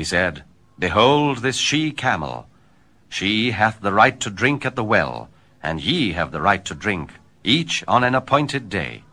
He said, Behold this she-camel. She hath the right to drink at the well, and ye have the right to drink, each on an appointed day.